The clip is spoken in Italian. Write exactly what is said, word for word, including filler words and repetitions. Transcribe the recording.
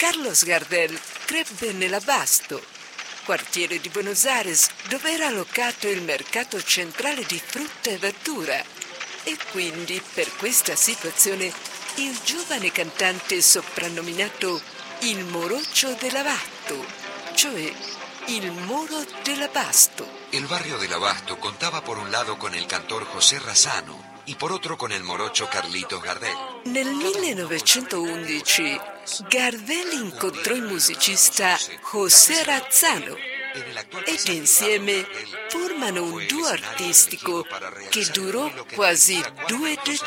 Carlos Gardel crebbe nell'Abasto, quartiere di Buenos Aires, dove era allocato il mercato centrale di frutta e verdura. E quindi, per questa situazione, il giovane cantante soprannominato il Morocho dell'Abasto, cioè il Moro dell'Abasto. El barrio del Abasto contaba por un lado con el cantor José Razzano y por otro con el morocho Carlitos Gardel. Nel millenovecentoundici Gardel incontrò il musicista José Razzano ed insieme formano un duo artistico che durò quasi due decenni.